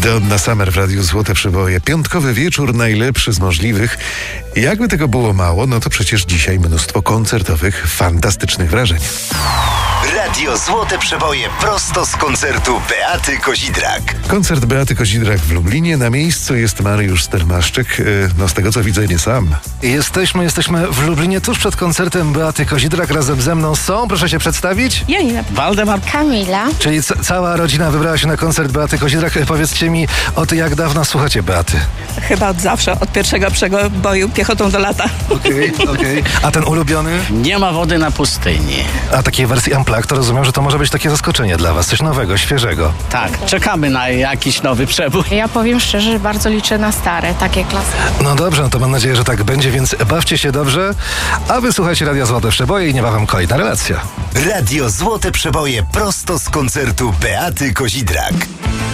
Donna Summer w Radiu Złote Przeboje. Piątkowy wieczór najlepszy z możliwych. Jakby tego było mało, no to przecież dzisiaj mnóstwo koncertowych, fantastycznych wrażeń. Radio Złote Przeboje prosto z koncertu Beaty Kozidrak. Koncert Beaty Kozidrak w Lublinie. Na miejscu jest Mariusz Stelmaszczyk. No z tego co widzę, nie sam. Jesteśmy w Lublinie tuż przed koncertem Beaty Kozidrak. Razem ze mną są, proszę się przedstawić. Janina. Waldemar. Kamila. Czyli cała rodzina wybrała się na koncert Beaty Kozidrak. Powiedzcie mi, od jak dawna słuchacie Beaty? Chyba od zawsze, od pierwszego przeboju Piechotą do lata. Okej. A ten ulubiony? Nie ma wody na pustyni. A takiej wersji Unplugged, to rozumiem, że to może być takie zaskoczenie dla was. Coś nowego, świeżego. Tak, czekamy na jakiś nowy przebój. Ja powiem szczerze, że bardzo liczę na stare, takie klasyki. No dobrze, no to mam nadzieję, że tak będzie, więc bawcie się dobrze. A wy słuchajcie Radia Złote Przeboje i niebawem kolejna relacja. Radio Złote Przeboje prosto z koncertu Beaty Kozidrak.